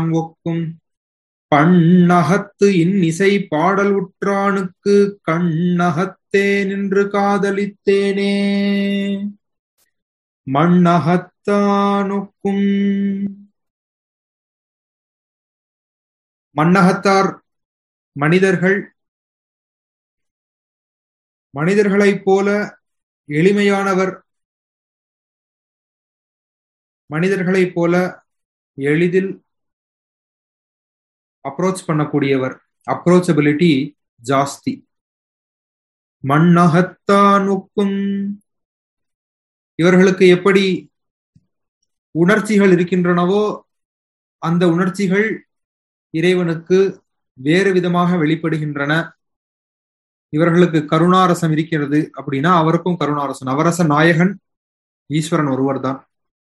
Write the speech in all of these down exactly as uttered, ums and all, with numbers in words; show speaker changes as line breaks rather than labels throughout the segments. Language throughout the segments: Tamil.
ஒக்கும் பண்ணகத்து இன்னிசை பாடல் உற்றானுக்கு கண்ணகத்தே நின்று காதலித்தேனே. மண்ணகத்தானொக்கும் மண்ணகத்தார் மனிதர்கள் மனிதர்களைப் போல எளிமையானவர், மனிதர்களைப் போல எளிதில் அப்ரோச் பண்ணக்கூடியவர், அப்ரோச்சபிலிட்டி ஜாஸ்தி. மண்ணகத்தானுக்கும் இவர்களுக்கு எப்படி உணர்ச்சிகள் இருக்கின்றனவோ அந்த உணர்ச்சிகள் இறைவனுக்கு வேறு விதமாக வெளிப்படுகின்றன. இவர்களுக்கு கருணாரசம் இருக்கிறது அப்படின்னா அவருக்கும் கருணாரசம். நவரச நாயகன் ஈஸ்வரன் ஒருவர் தான்.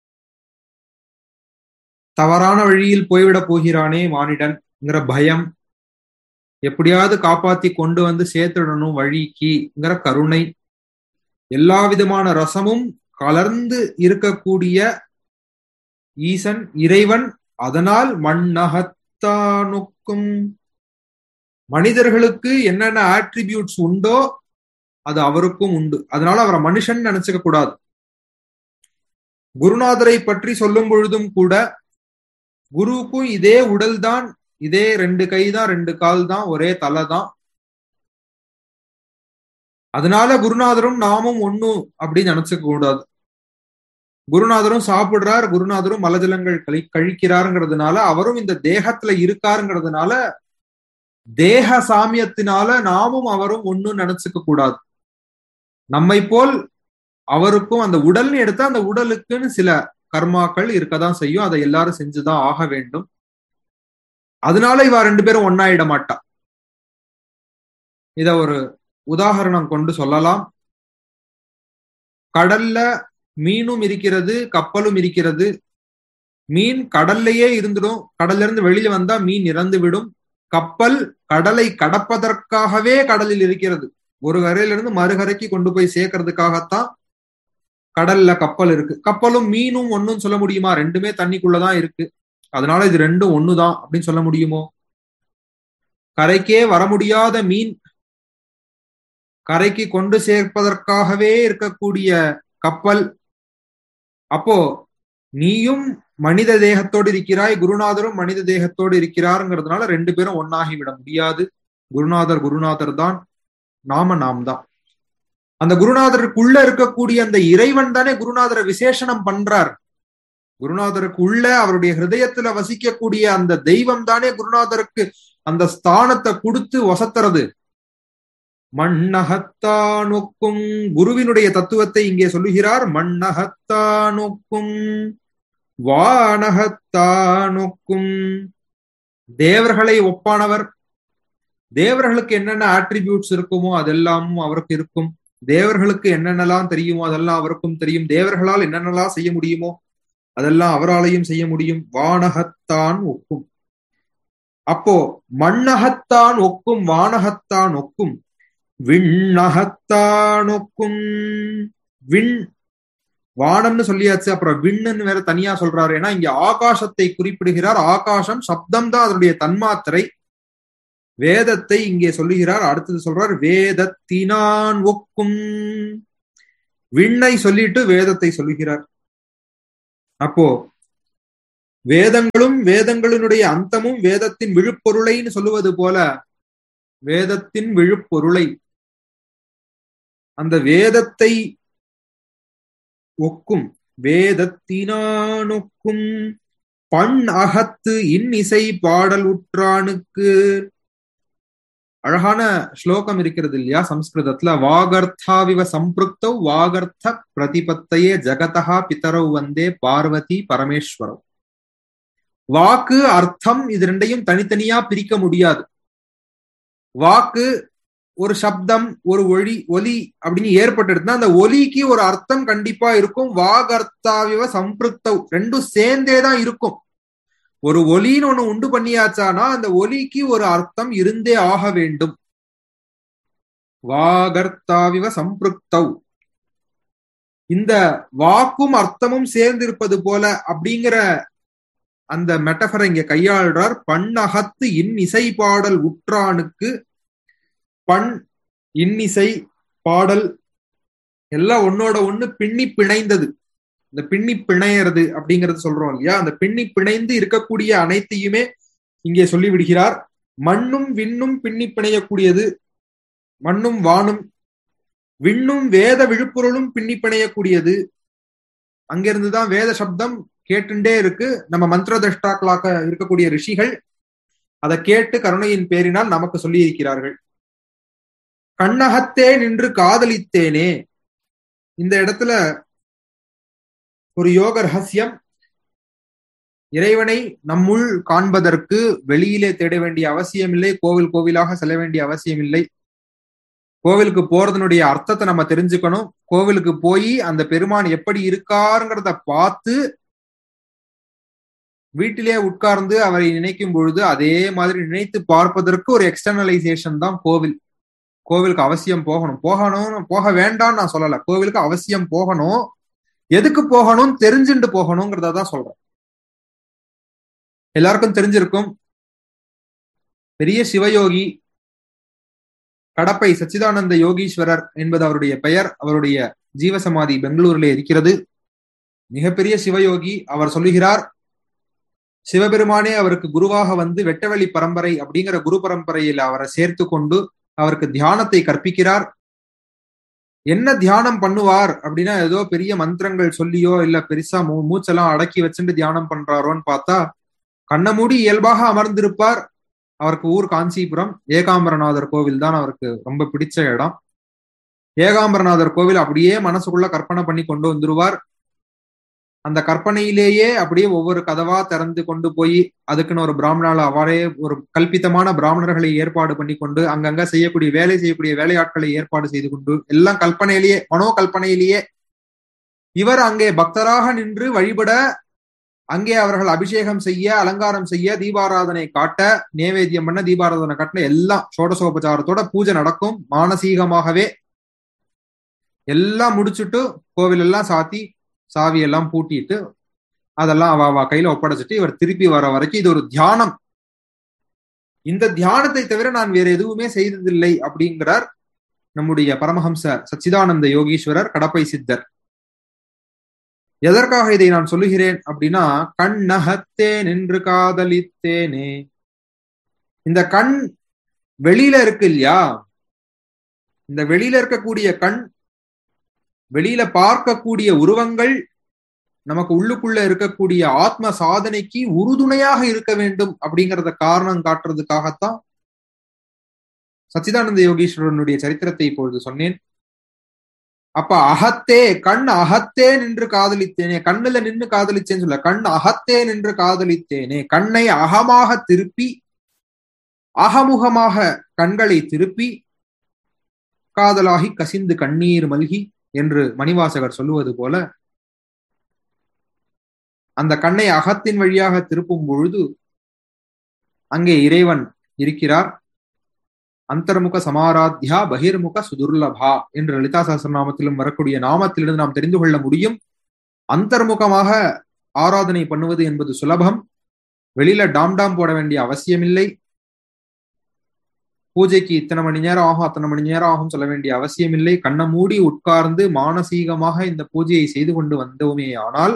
தவறான வழியில் போய்விடப் போகிறானே மானிடன்ங்கிற பயம், எப்படியாவது காப்பாத்தி கொண்டு வந்து சேர்த்துடணும் வழிக்குங்கிற கருணை, எல்லா விதமான ரசமும் கலர்ந்து இருக்கக்கூடிய ஈசன் இறைவன். அதனால் மண்ணகத்தானுக்கும் மனிதர்களுக்கு என்னென்ன ஆட்ரிபியூட்ஸ் உண்டோ அது அவருக்கும் உண்டு. அதனால அவரை மனுஷன் நினைச்சுக்க கூடாது. குருநாதரை பற்றி சொல்லும் பொழுதும் கூட குருவுக்கும் இதே உடல் தான், இதே ரெண்டு கை தான், ரெண்டு கால் தான், ஒரே தலை தான். அதனால குருநாதரும் நாமும் ஒண்ணு அப்படின்னு நினைச்சுக்க கூடாது. குருநாதரும் சாப்பிடுறார், குருநாதரும் மலஜலங்கள் கழி கழிக்கிறாருங்கிறதுனால அவரும் இந்த தேகத்துல இருக்காருங்கிறதுனால தேக சாமியத்தினால நாமும் அவரும் ஒண்ணு நினைச்சுக்க கூடாது. நம்மை போல் அவருக்கும் அந்த உடல்னு எடுத்தா அந்த உடலுக்குன்னு சில கர்மாக்கள் இருக்கதான் செய்யும். அதை எல்லாரும் செஞ்சுதான் ஆக வேண்டும். அதனால இவ ரெண்டு பேரும் ஒன்னாயிட மாட்டா. இத ஒரு உதாரணம் கொண்டு சொல்லலாம். கடல்ல மீனும் இருக்கிறது, கப்பலும் இருக்கிறது. மீன் கடல்லையே இருந்துடும், கடல்ல இருந்து வெளியில வந்தா மீன் இறந்து விடும். கப்பல் கடலை கடப்பதற்காகவே கடலில் இருக்கிறது. ஒரு கரையிலிருந்து மறுகரைக்கு கொண்டு போய் சேர்க்கறதுக்காகத்தான் கடல்ல கப்பல் இருக்கு. கப்பலும் மீனும் ஒன்னும் சொல்ல முடியுமா? ரெண்டுமே தண்ணிக்குள்ளதான் இருக்கு. அதனால இது ரெண்டும் ஒண்ணுதான் அப்படின்னு சொல்ல முடியுமோ? கரைக்கே வர முடியாத மீன் கரைக்கு கொண்டு சேர்ப்பதற்காகவே இருக்கக்கூடிய கப்பல். அப்போ நீயும் மனித தேகத்தோடு இருக்கிறாய், குருநாதரும் மனித தேகத்தோடு இருக்கிறாருங்கிறதுனால ரெண்டு பேரும் ஒன்னாகி விட முடியாது. குருநாதர் குருநாதர் தான், நாம நாம் தான். அந்த குருநாதருக்குள்ள இருக்கக்கூடிய அந்த இறைவன் தானே குருநாதரை விசேஷனம் பண்றார். குருநாதருக்கு உள்ள அவருடைய ஹிருதயத்துல வசிக்கக்கூடிய அந்த தெய்வம் தானே குருநாதருக்கு அந்த ஸ்தானத்தை கொடுத்து வசத்துறது. மண்ணகத்தானொக்கும் குருவினுடைய தத்துவத்தை இங்கே சொல்லுகிறார். மண்ணகத்தானொக்கும் வானகத்தானொக்கும் தேவர்களை ஒப்பானவர். தேவர்களுக்கு என்னென்ன ஆட்ரிபியூட்ஸ் இருக்குமோ அதெல்லாமும் அவருக்கு இருக்கும். தேவர்களுக்கு என்னென்னலாம் தெரியுமோ அதெல்லாம் அவருக்கும் தெரியும். தேவர்களால் என்னென்னலாம் செய்ய முடியுமோ அதெல்லாம் அவராலையும் செய்ய முடியும். வானகத்தான் ஒக்கும். அப்போ மண்ணகத்தான் ஒக்கும், வானகத்தான் ஒக்கும், விண்ணகத்தான் ஒக்கும். விண் வானம்னு சொல்லியாச்சு, அப்புறம் விண்ணுன்னு வேற தனியா சொல்றாரு. ஏன்னா இங்க ஆகாசத்தை குறிப்பிடுகிறார். ஆகாசம் சப்தம் தான் அதனுடைய தன்மாத்திரை. வேதத்தை இங்கே சொல்லுகிறார். அடுத்தது சொல்றார் வேதத்தினான் ஒக்கும். விண்ணை சொல்லிட்டு வேதத்தை சொல்லுகிறார். அப்போ வேதங்களும் வேதங்களினுடைய அந்தமும் வேதத்தின் விழுப்பொருளைன்னு சொல்லுவது போல வேதத்தின் விழுப்பொருளை, அந்த வேதத்தை ஒக்கும். வேதத்தினானொக்கும் பண் அகத்து இன்னிசை பாடல் உற்றானுக்கு. அழகான ஸ்லோகம் இருக்கிறது இல்லையா சம்ஸ்கிருதத்துல? வாகர்த்தாவிவ சம்பிருக்தௌ வாகர்த்த பிரதிபத்தையே ஜகதா பிதரவு வந்தே பார்வதி பரமேஸ்வரவ். வாக்கு அர்த்தம் இது ரெண்டையும் தனித்தனியா பிரிக்க முடியாது. வாக்கு ஒரு சப்தம், ஒரு ஒளி ஒலி அப்படின்னு ஏற்பட்டுடுதுன்னா அந்த ஒலிக்கு ஒரு அர்த்தம் கண்டிப்பா இருக்கும். வாகர்த்தாவிவ சம்பிருக்தௌ ரெண்டும் சேர்ந்தேதான் இருக்கும். ஒரு ஒலின்னு ஒண்ணு உண்டு பண்ணியாச்சானா அந்த ஒலிக்கு ஒரு அர்த்தம் இருந்தே ஆக வேண்டும். வாகர்த்தாவிவ சம்பிருக்தௌ. இந்த வாக்கும் அர்த்தமும் சேர்ந்திருப்பது போல அப்படிங்கிற அந்த மெட்டபரை இங்க கையாளுறார். பண்ணகத்து இன்னிசை பாடல் உற்றானுக்கு, பண் இன்னிசை பாடல் எல்லாம் ஒன்னோட ஒண்ணு பின்னி பிணைந்தது. இந்த பின்னி பிணையறது அப்படிங்கறது சொல்றோம் இல்லையா, அந்த பின்னி பிணைந்து இருக்கக்கூடிய அனைத்தையுமே இங்கே சொல்லி விடுகிறார். மண்ணும் விண்ணும் பின்னி பிணையக்கூடியது, மண்ணும் வானும், விண்ணும் வேத விழுப்புரலும் பின்னி பிணையக்கூடியது. அங்கிருந்துதான் வேத சப்தம் கேட்டுண்டே இருக்கு. நம்ம மந்திர தஷ்டாக்களாக இருக்கக்கூடிய ரிஷிகள் அதை கேட்டு கருணையின் பேரினால் நமக்கு சொல்லி இருக்கிறார்கள். கண்ணகத்தே நின்று காதலித்தேனே, இந்த இடத்துல ஒரு யோக ரகசியம். இறைவனை நம்முள் காண்பதற்கு வெளியிலே தேட வேண்டிய அவசியம் இல்லை, கோவில் கோவிலாக செல்ல வேண்டிய அவசியம் இல்லை. கோவிலுக்கு போறதனுடைய அர்த்தத்தை நம்ம தெரிஞ்சுக்கணும். கோவிலுக்கு போய் அந்த பெருமான் எப்படி இருக்காருங்கிறத பார்த்து வீட்டிலே உட்கார்ந்து அவரை நினைக்கும் பொழுது அதே மாதிரி நினைத்து பார்ப்பதற்கு ஒரு எக்ஸ்டர்னலைசேஷன் தான் கோவில். கோவிலுக்கு அவசியம் போகணும், போகணும் போக வேண்டாம்னு நான் சொல்லல, கோவிலுக்கு அவசியம் போகணும். எதுக்கு போகணும் தெரிஞ்சுட்டு போகணுங்கிறத தான் சொல்றேன். எல்லாருக்கும் தெரிஞ்சிருக்கும், பெரிய சிவயோகி கடப்பை சச்சிதானந்த யோகீஸ்வரர் என்பது அவருடைய பெயர். அவருடைய ஜீவசமாதி பெங்களூரிலே இருக்கிறது. மிகப்பெரிய சிவயோகி. அவர் சொல்லுகிறார், சிவபெருமானே அவருக்கு குருவாக வந்து வெட்டவெளி பரம்பரை அப்படிங்கிற குரு பரம்பரையில் அவரை சேர்த்து கொண்டு அவருக்கு தியானத்தை கற்பிக்கிறார். என்ன தியானம் பண்ணுவார் அப்படின்னா, ஏதோ பெரிய மந்திரங்கள் சொல்லியோ இல்ல பெருசா மூ மூச்செல்லாம் அடக்கி வச்சுட்டு தியானம் பண்றாரோன்னு பார்த்தா, கண்ண மூடி இயல்பாக அமர்ந்திருப்பார். அவருக்கு ஊர் காஞ்சிபுரம். ஏகாம்பரநாதர் கோவில் தான் அவருக்கு ரொம்ப பிடிச்ச இடம். ஏகாம்பரநாதர் கோவில் அப்படியே மனசுக்குள்ள கற்பனை பண்ணி கொண்டு வந்துருவார். அந்த கற்பனையிலேயே அப்படியே ஒவ்வொரு கதவா திறந்து கொண்டு போய் அதுக்குன்னு ஒரு பிராமணால அவரே ஒரு கல்பித்தமான பிராமணர்களை ஏற்பாடு பண்ணி கொண்டு அங்கங்க செய்யக்கூடிய வேலை செய்யக்கூடிய வேலையாட்களை ஏற்பாடு செய்து கொண்டு எல்லாம் கல்பனையிலேயே, மனோ கல்பனையிலேயே இவர் அங்கே பக்தராக நின்று வழிபட, அங்கே அவர்கள் அபிஷேகம் செய்ய, அலங்காரம் செய்ய, தீபாராதனை காட்ட, நேவேத்தியம் பண்ண, தீபாராதனை காட்ட, எல்லாம் சோடசோபச்சாரத்தோட பூஜை நடக்கும். மானசீகமாகவே எல்லாம் முடிச்சுட்டு கோவில் எல்லாம் சாத்தி சாவியெல்லாம் பூட்டிட்டு அதெல்லாம் அவ அவ கையில ஒப்படைச்சிட்டு இவர் திருப்பி வர வரைக்கும் இது ஒரு தியானம். இந்த தியானத்தை தவிர நான் வேற எதுவுமே செய்ததில்லை அப்படிங்கிறார் நம்முடைய பரமஹம்ச சச்சிதானந்த யோகீஸ்வரர் கடப்பை சித்தர். எதற்காக இதை நான் சொல்லுகிறேன் அப்படின்னா, கண்ணகத்தே நின்று காதலித்தேனே, இந்த கண் வெளியில இருக்கு இல்லையா, இந்த வெளியில இருக்கக்கூடிய கண், வெளியில பார்க்கக்கூடிய உருவங்கள் நமக்கு உள்ளுக்குள்ள இருக்கக்கூடிய ஆத்ம சாதனைக்கு உறுதுணையாக இருக்க வேண்டும் அப்படிங்கறத காரணம் காட்டுறதுக்காகத்தான் சச்சிதானந்த யோகீஸ்வரனுடைய சரித்திரத்தை இப்பொழுது சொன்னேன். அப்ப அகத்தே, கண் அகத்தே நின்று காதலித்தேனே, கண்ணுல நின்று காதலிச்சேன்னு சொல்ல, கண் அகத்தே நின்று காதலித்தேனே, கண்ணை அகமாக திருப்பி அகமுகமாக கண்களை திருப்பி காதலாகி கசிந்து கண்ணீர் மல்கி என்று மணிவாசகர் சொல்லுவது போல, அந்த கண்ணை அகத்தின் வழியாக திருப்பும் பொழுது அங்கே இறைவன் இருக்கிறார். அந்தர்முக சமாராத்யா பகிர்முக சுதுர்லபா என்று லலிதா சஹஸ்ரநாமத்திலும் வரக்கூடிய நாமத்திலிருந்து நாம் தெரிந்து கொள்ள முடியும். அந்தர்முகமாக ஆராதனை பண்ணுவது என்பது சுலபம். வெளியில டாம் டாம் போட வேண்டிய அவசியமில்லை. பூஜைக்கு இத்தனை மணி நேரம் ஆகும் அத்தனை மணி நேரம் ஆகும் சொல்ல வேண்டிய அவசியம் இல்லை. கண்ணை மூடி உட்கார்ந்து மானசீகமாக இந்த பூஜையை செய்து கொண்டு வந்தோமே ஆனால்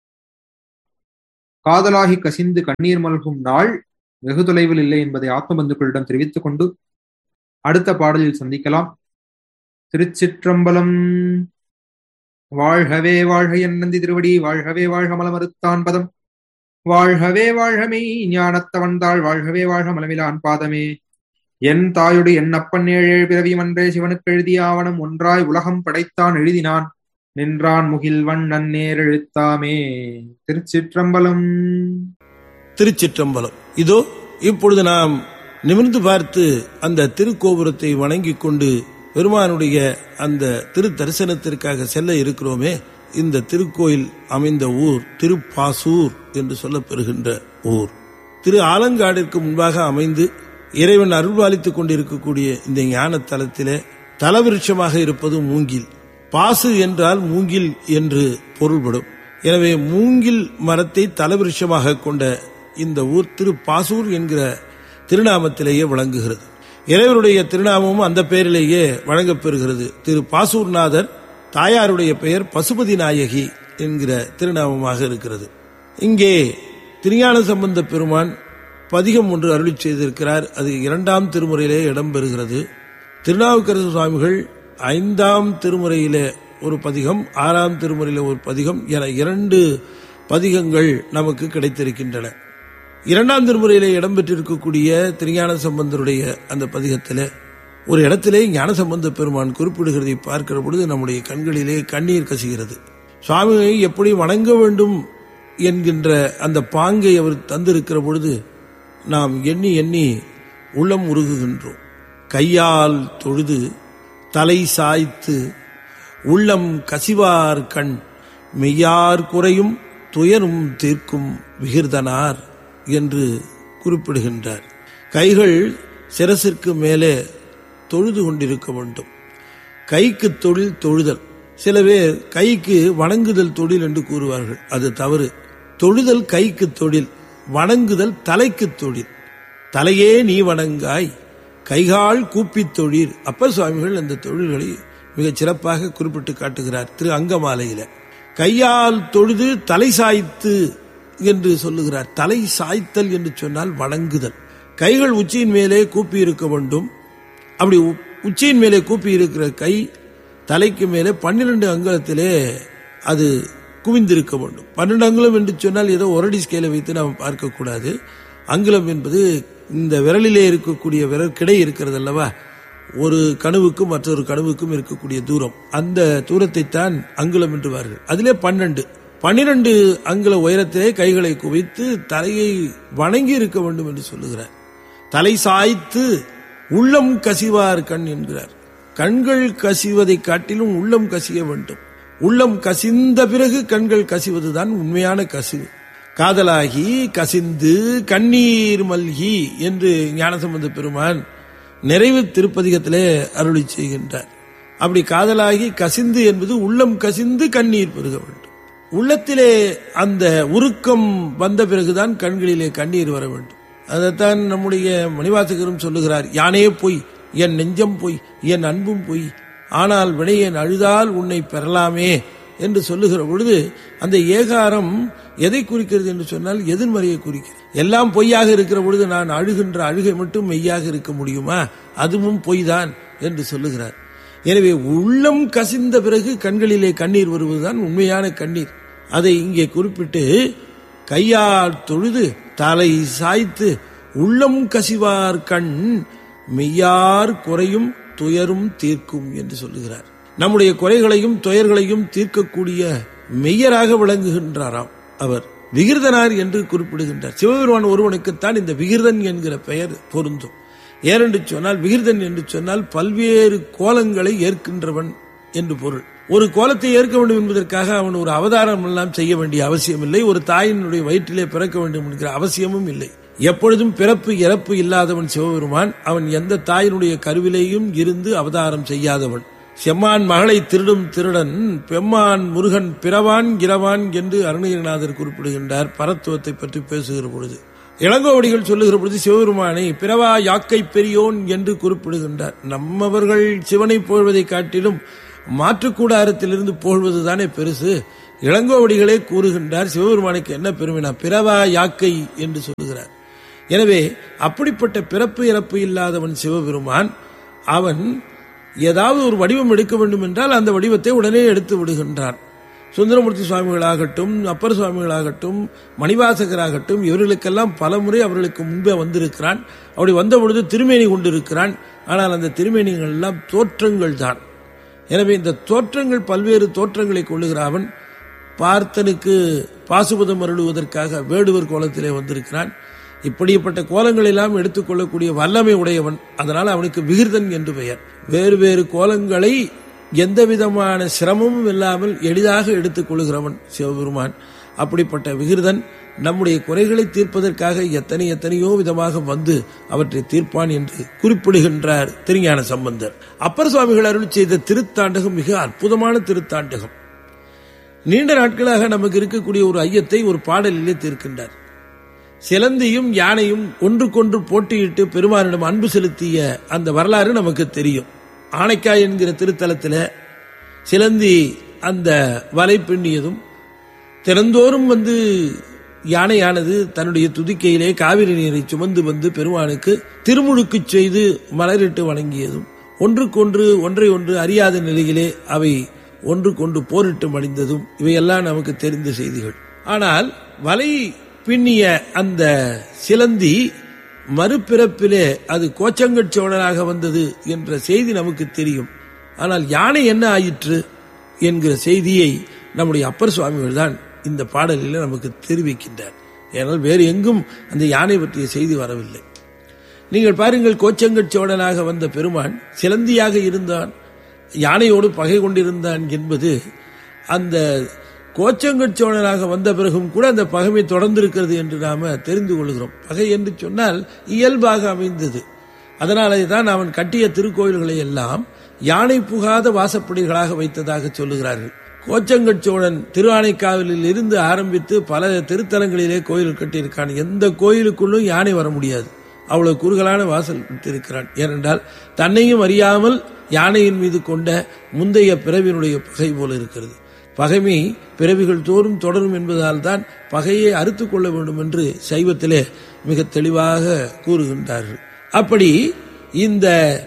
காதலாகி கசிந்து கண்ணீர் மல்கும் நாள் வெகு தொலைவில் இல்லை என்பதை ஆத்ம பந்துக்களிடம் தெரிவித்துக் கொண்டு அடுத்த பாடலில் சந்திக்கலாம். திருச்சிற்றம்பலம். வாழ்கவே வாழ்க என் நந்தி திருவடி, வாழ்கவே வாழ்க மலமறுத்தான் பதம், வாழ்கவே வாழ்கமே ஞானத்தவன்தாள், வாழ்கவே வாழ்க மலமிலான் பாதமே. என் தாயுடு என் அப்பன் ஏழேழு பிறவி மன்றே சிவனுக்கு எழுதிய ஆவணம் ஒன்றாய் உலகம் படைத்தான் எழுதினான் நின்றான் முகில்வன் நன்னேர் எழுத்தாமே. திருச்சிற்றம்பலம்.
திருச்சிற்றம்பலம். இதோ இப்பொழுது நாம் நிமிர்ந்து பார்த்து அந்த திருக்கோபுரத்தை வணங்கிக் கொண்டு பெருமானுடைய அந்த திரு தரிசனத்திற்காக செல்ல இருக்கிறோமே. இந்த திருக்கோயில் அமைந்த ஊர் திருப்பாசூர் என்று சொல்லப்பெறுகின்ற ஊர். திரு ஆலங்காடிற்கு முன்பாக அமைந்து இறைவன் அருள்பாலித்துக் கொண்டிருக்கக்கூடிய இந்த ஞான தலத்திலே தலவிருட்சமாக இருப்பது மூங்கில். பாசு என்றால் மூங்கில் என்று பொருள்படும். எனவே மூங்கில் மரத்தை தலவிருஷமாக கொண்ட இந்த ஊர் திரு பாசூர் என்கிற திருநாமத்திலேயே விளங்குகிறது. இறைவருடைய திருநாமமும் அந்த பெயரிலேயே வழங்கப்பெறுகிறது. திரு பாசூர்நாதர், தாயாருடைய பெயர் பசுபதி நாயகி என்கிற திருநாமமாக இருக்கிறது. இங்கே திருஞான சம்பந்த பெருமான் பதிகம் ஒன்று அருளி செய்திருக்கிறார். அது இரண்டாம் திருமுறையிலே இடம்பெறுகிறது. திருநாவுக்கரசு சுவாமிகள் ஐந்தாம் திருமுறையிலே ஒரு பதிகம், ஆறாம் திருமுறையிலே ஒரு பதிகம் என இரண்டு பதிகங்கள் நமக்கு கிடைத்திருக்கின்றன. இரண்டாம் திருமுறையிலே இடம்பெற்றிருக்கக்கூடிய திருஞான சம்பந்தருடைய அந்த பதிகத்திலே ஒரு இடத்திலே ஞான சம்பந்த பெருமான் குறிப்பிடுகிறதை பார்க்கிற பொழுது நம்முடைய கண்களிலே கண்ணீர் கசிகிறது. சுவாமியை எப்படி வணங்க வேண்டும் என்கின்ற அந்த பாங்கை அவர் தந்திருக்கிற பொழுது நாம் எண்ணி எண்ணி உள்ளம் உருகுகின்றோம். கையால் தொழுது தலை சாய்த்து உள்ளம் கசிவார் கண் மெய்யார் குறையும் துயரும் தீர்க்கும் விகிர்தனார் என்று குறிப்பிடுகின்றார். கைகள் சிரசிற்கு மேலே தொழுது கொண்டிருக்க வேண்டும். கைக்கு தொழில் தொழுதல். சில பேர் கைக்கு வணங்குதல் தொழில் என்று கூறுவார்கள். அது தவறு. தொழுதல் கைக்கு தொழில், வணங்குதல் தலைக்கு தொழில். தலையே நீ வணங்காய், கைகால் கூப்பி தொழில். அப்பர் சுவாமிகள் அந்த தொழில்களை மிகச் சிறப்பாக குறிப்பிட்டு காட்டுகிறார் திரு அங்கமாலையில. கையால் தொழுது தலை சாய்த்து என்று சொல்லுகிறார். தலை சாய்த்தல் என்று சொன்னால் வணங்குதல். கைகள் உச்சியின் மேலே கூப்பி இருக்க வேண்டும். அப்படி உச்சியின் மேலே கூப்பி இருக்கிற கை தலைக்கு மேலே பன்னிரண்டு அங்குலத்திலே அது குவிந்திருக்க வேண்டும். பன்னெண்டு அங்குலம் என்று சொன்னால் ஏதோ ஒரடி ஸ்கேலை வைத்து நாம் பார்க்கக்கூடாது. அங்குலம் என்பது இந்த விரலிலே இருக்கக்கூடிய விரல் கிடை இருக்கிறது அல்லவா, ஒரு கணுவுக்கும் மற்றொரு கணுவுக்கும் இருக்கக்கூடிய தூரம், அந்த தூரத்தை தான் அங்குலம் என்றுவார்கள். அதிலே பன்னெண்டு பன்னிரண்டு அங்குல உயரத்திலே கைகளை குவித்து தலையை வணங்கி இருக்க வேண்டும் என்று சொல்லுகிறார். தலை சாய்த்து உள்ளம் கசிவார் கண் என்கிறார். கண்கள் கசிவதை காட்டிலும் உள்ளம் கசிய வேண்டும். உள்ளம் கசிந்த பிறகு கண்கள் கசிவதுதான் உண்மையான கசிவு. காதலாகி கசிந்து கண்ணீர் மல்கி என்று ஞானசம்பந்த பெருமான் நிறைவு திருப்பதிகத்திலே அருளி செய்கின்றார். அப்படி காதலாகி கசிந்து என்பது உள்ளம் கசிந்து கண்ணீர் பெருக வேண்டும். உள்ளத்திலே அந்த உருக்கம் வந்த பிறகுதான் கண்களிலே கண்ணீர் வர வேண்டும். அதைத்தான் நம்முடைய மணிவாசகரும் சொல்லுகிறார். யானே பொய், என் நெஞ்சம் பொய், என் அன்பும் பொய், ஆனால் வினையேன் அழுதால் உன்னை பெறலாமே என்று சொல்லுகிற பொழுது அந்த ஏகாரம் எதை குறிக்கிறது என்று சொன்னால் எதிர்மறையை குறிக்கிறது. எல்லாம் பொய்யாக இருக்கிற பொழுது நான் அழுகின்ற அழுகை மட்டும் மெய்யாக இருக்க முடியுமா? அதுவும் பொய் தான் என்று சொல்லுகிறார். எனவே உள்ளம் கசிந்த பிறகு கண்களிலே கண்ணீர் வருவதுதான் உண்மையான கண்ணீர். அதை இங்கே குறிப்பிட்டு கையால் தொழுது தலை சாய்த்து உள்ளம் கசிவார் கண் மெய்யார் குறையும் துயரும் தீர்க்கும் என்று சொல்லுகிறார். நம்முடைய குறைகளையும் துயர்களையும் தீர்க்கக்கூடிய மெய்யராக விளங்குகின்றாராம் அவர். விகிர்தனார் என்று குறிப்பிடுகின்றார். சிவபெருமான் ஒருவனுக்குத்தான் இந்த விகிர்தன் என்கிற பெயர் பொருந்தும். ஏனென்று சொன்னால் விகிர்தன் என்று சொன்னால் பல்வேறு கோலங்களை ஏற்கின்றவன் என்று பொருள். ஒரு கோலத்தை ஏற்க வேண்டும் என்பதற்காக அவன் ஒரு அவதாரம் எல்லாம் செய்ய வேண்டிய அவசியம் இல்லை. ஒரு தாயினுடைய வயிற்றிலே பிறக்க வேண்டும் என்கிற அவசியமும் இல்லை. எப்பொழுதும் பிறப்பு இறப்பு இல்லாதவன் சிவபெருமான். அவன் எந்த தாயினுடைய கருவிலேயும் இருந்து அவதாரம் செய்யாதவன். செம்மான் மகளை திருடும் திருடன் பெம்மான் முருகன் பிறவான் இரவான் என்று அருணகிரிநாதர் குறிப்பிடுகின்றார். பரத்துவத்தை பற்றி பேசுகிற பொழுது இளங்கோவடிகள் சொல்லுகிற பொழுது சிவபெருமானை பிறவா யாக்கை பெரியோன் என்று குறிப்பிடுகின்றார். நம்மவர்கள் சிவனை போழ்வதை காட்டிலும் மாற்றுக்கூடாரத்திலிருந்து போழ்வதுதானே பெருசு. இளங்கோவடிகளே கூறுகின்றார் சிவபெருமானுக்கு என்ன பெருமைனா பிறவா யாக்கை என்று சொல்லுகிறார். எனவே அப்படிப்பட்ட பிறப்பு இறப்பு இல்லாதவன் சிவபெருமான். அவன் ஏதாவது ஒரு வடிவம் எடுக்க வேண்டும் என்றால் அந்த வடிவத்தை உடனே எடுத்து விடுகின்றான். சுந்தரமூர்த்தி சுவாமிகளாகட்டும், அப்பர் சுவாமிகளாகட்டும், மணிவாசகராகட்டும், இவர்களுக்கெல்லாம் பல முறை அவர்களுக்கு முன்பே வந்திருக்கிறான். அப்படி வந்த பொழுது திருமேனி கொண்டிருக்கிறான். ஆனால் அந்த திருமேனிகள் எல்லாம் தோற்றங்கள் தான். எனவே இந்த தோற்றங்கள் பல்வேறு தோற்றங்களை கொள்ளுகிற அவன் பார்த்தனுக்கு பாசுபதம் அருளுவதற்காக வேடுவர் கோலத்திலே வந்திருக்கிறான். இப்படிப்பட்ட கோலங்கள் எல்லாம் எடுத்துக்கொள்ளக்கூடிய வல்லமை உடையவன். அதனால் அவனுக்கு விகிர்தன் என்று பெயர். வேறு வேறு கோலங்களை எந்த விதமான சிரமமும் இல்லாமல் எளிதாக எடுத்துக் கொள்கிறவன் சிவபெருமான். அப்படிப்பட்ட விகிர்தன் நம்முடைய குறைகளை தீர்ப்பதற்காக எத்தனை எத்தனையோ விதமாக வந்து அவற்றை தீர்ப்பான் என்று குறிப்பிடுகின்றார் திருஞான சம்பந்தர். அப்பர் சுவாமிகள் அருள் செய்த திருத்தாண்டகம் மிக அற்புதமான திருத்தாண்டகம். நீண்ட நாட்களாக நமக்கு இருக்கக்கூடிய ஒரு ஐயத்தை ஒரு பாடலிலே தீர்க்கின்றார். சிலந்தியும் யானையும் ஒன்றுக்கொன்று போட்டியிட்டு பெருமானிடம் அன்பு செலுத்திய அந்த வரலாறு நமக்கு தெரியும். ஆனைக்காய் என்கிற திருத்தலத்தில் சிலந்தி அந்த வலை பின்னியதும் திறந்தோறும் வந்து யானையானது தன்னுடைய துதிக்கையிலே காவிரி நீரை சுமந்து வந்து பெருமானுக்கு திருமுழுக்கு செய்து மலரிட்டு வணங்கியதும் ஒன்றுக்கொன்று ஒன்றை ஒன்று அறியாத நிலையிலே அவை ஒன்றுக்கொண்டு போரிட்டு மடிந்ததும் இவையெல்லாம் நமக்கு தெரிந்த செய்திகள். ஆனால் வலை பின்னிய அந்த சிலந்தி மறுபிறப்பிலே அது கோச்சங்கட் சோழனாக வந்தது என்ற செய்தி நமக்கு தெரியும். ஆனால் யானை என்ன ஆயிற்று என்கிற செய்தியை நம்முடைய அப்பர் சுவாமிகள் தான் இந்த பாடலில் நமக்கு தெரிவிக்கின்றார். ஏனால் வேறு எங்கும் அந்த யானை பற்றிய செய்தி வரவில்லை. நீங்கள் பாருங்கள், கோச்சங்கட் சோழனாக வந்த பெருமான் சிலந்தியாக இருந்தான், யானையோடு பகை கொண்டிருந்தான் என்பது அந்த கோச்சங்கட் சோழனாக வந்த பிறகும் கூட அந்த பகைமை தொடர்ந்திருக்கிறது என்று நாம தெரிந்து கொள்கிறோம். பகை என்று சொன்னால் இயல்பாக அமைந்தது. அதனாலே தான் அவன் கட்டிய திருக்கோயில்களை எல்லாம் யானை புகாத வாசப்படிகளாக வைத்ததாக சொல்லுகிறார்கள். கோச்சங்கட் சோழன் திருவானைக்காவலில் இருந்து ஆரம்பித்து பல திருத்தலங்களிலே கோயில் கட்டியிருக்கான். எந்த கோயிலுக்குள்ளும் யானை வர முடியாது, அவ்வளவு குறுகலான வாசல் விட்டிருக்கிறான். ஏனென்றால் தன்னையும் அறியாமல் யானையின் மீது கொண்ட முந்தைய பிறவியினுடைய பகை போல இருக்கிறது. பகைமை பிறவிகள் தோறும் தொடரும் என்பதால் தான் பகையை அறுத்துக் கொள்ள வேண்டும் என்று சைவத்திலே மிக தெளிவாக கூறுகின்றார்கள். அப்படி இந்த